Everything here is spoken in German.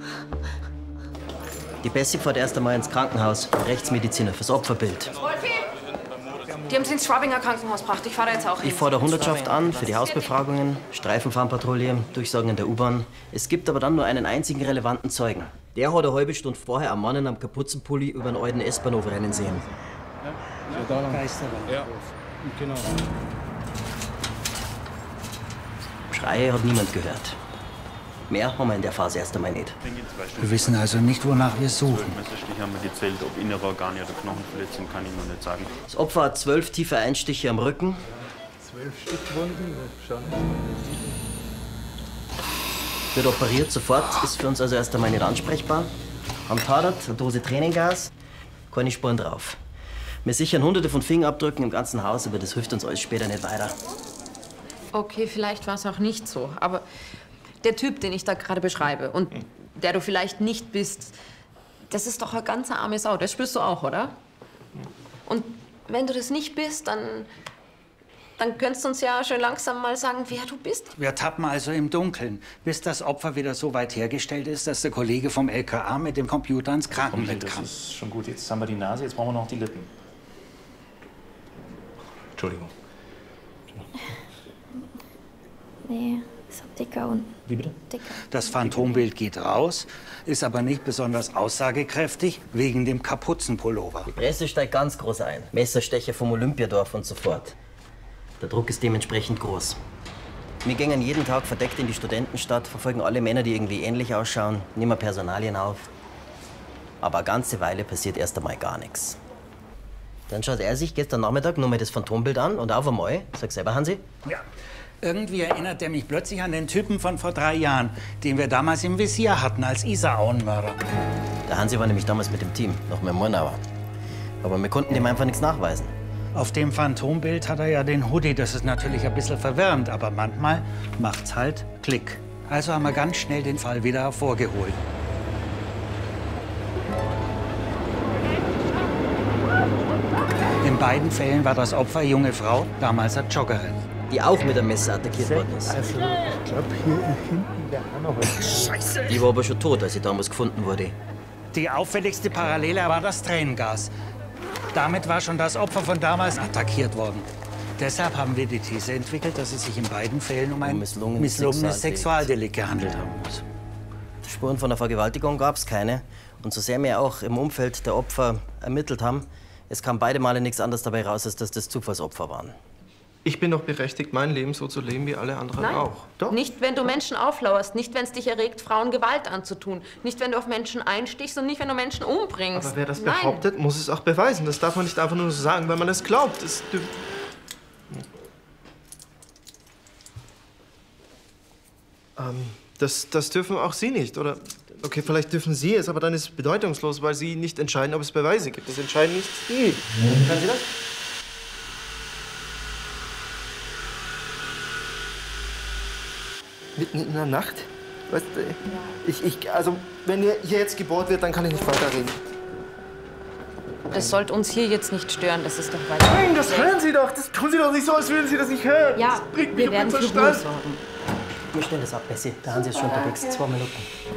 Die Bessie fährt erst einmal ins Krankenhaus. Rechtsmediziner fürs Opferbild. Die haben sie ins Schwabinger Krankenhaus gebracht. Ich fahre jetzt auch hin. Ich fahre der Hundertschaft an für die Hausbefragungen, Streifenfahrpatrouille, Durchsagen in der U-Bahn. Es gibt aber dann nur einen einzigen relevanten Zeugen. Der hat eine halbe Stunde vorher einen Mann in einem Kapuzenpulli über einen alten S-Bahnhof rennen sehen. Ja, Geisterbahn. Ja, genau. Schreie hat niemand gehört. Mehr haben wir in der Phase erst einmal nicht. Wir wissen also nicht, wonach wir suchen. Messerstiche haben wir gezählt. Ob innere Organe oder Knochenverletzungen, kann ich noch nicht sagen. Das Opfer hat 12 tiefe Einstiche am Rücken. 12 Stichwunden? Schauen. Wird operiert sofort, ist für uns also erst einmal nicht ansprechbar. Am Tatort eine Dose Tränengas, keine Spuren drauf. Wir sichern hunderte von Fingerabdrücken im ganzen Haus, aber das hilft uns alles später nicht weiter. Okay, vielleicht war es auch nicht so, aber der Typ, den ich da gerade beschreibe und der du vielleicht nicht bist, das ist doch eine ganz arme Sau. Das spürst du auch, oder? Und wenn du das nicht bist, dann könntest du uns ja schon langsam mal sagen, wer du bist. Wir tappen also im Dunkeln, bis das Opfer wieder so weit hergestellt ist, dass der Kollege vom LKA mit dem Computer ins Krankenbett kann. Das ist schon gut. Jetzt haben wir die Nase, jetzt brauchen wir noch die Lippen. Entschuldigung. Nee, ist auch dicker unten. Wie bitte? Dicker. Das Phantombild geht raus, ist aber nicht besonders aussagekräftig wegen dem Kapuzenpullover. Die Presse steigt ganz groß ein. Messerstecher vom Olympiadorf und so fort. Der Druck ist dementsprechend groß. Wir gehen jeden Tag verdeckt in die Studentenstadt, verfolgen alle Männer, die irgendwie ähnlich ausschauen, nehmen Personalien auf. Aber eine ganze Weile passiert erst einmal gar nichts. Dann schaut er sich gestern Nachmittag nur mal das Phantombild an und auf einmal, sag selber, Hansi. Ja. Irgendwie erinnert er mich plötzlich an den Typen von vor 3 Jahren, den wir damals im Visier hatten als Isar-Auenmörder. Der Hansi war nämlich damals mit dem Team, noch mit Murnauer. Aber wir konnten dem einfach nichts nachweisen. Auf dem Phantombild hat er ja den Hoodie, das ist natürlich ein bisschen verwirrend, aber manchmal macht's halt Klick. Also haben wir ganz schnell den Fall wieder hervorgeholt. In beiden Fällen war das Opfer junge Frau, damals eine Joggerin. Die auch mit einem Messer attackiert worden ist. Also, ich glaube, hier hinten wäre auch noch was. Scheiße! Die war aber schon tot, als sie damals gefunden wurde. Die auffälligste Parallele war das Tränengas. Damit war schon das Opfer von damals attackiert worden. Deshalb haben wir die These entwickelt, dass es sich in beiden Fällen um ein misslungenes Sexualdelikt gehandelt haben muss. Spuren von einer Vergewaltigung gab es keine. Und so sehr wir auch im Umfeld der Opfer ermittelt haben, es kam beide Male nichts anderes dabei raus, als dass das Zufallsopfer waren. Ich bin doch berechtigt, mein Leben so zu leben wie alle anderen Nein, auch. Doch? Nicht, wenn du Menschen auflauerst, nicht, wenn es dich erregt, Frauen Gewalt anzutun, nicht, wenn du auf Menschen einstichst und nicht, wenn du Menschen umbringst. Aber wer das behauptet, muss es auch beweisen. Das darf man nicht einfach nur so sagen, weil man es glaubt. Das dürfen auch Sie nicht, oder? Okay, vielleicht dürfen Sie es, aber dann ist es bedeutungslos, weil Sie nicht entscheiden, ob es Beweise gibt. Das entscheiden nicht Sie. Können Sie das? Mitten in der Nacht? Weißt du, also, wenn hier jetzt gebohrt wird, dann kann ich nicht weiterreden. Das sollte uns hier jetzt nicht stören, das ist doch weiter. Nein, das hören Sie doch! Das tun Sie doch nicht so, als würden Sie das nicht hören! Ja, das bringt mich wir werden um den für Ruhe Verstand. sorgen. Wir stellen das ab, Bessie. Der Hansi ist schon unterwegs. 2 Minuten.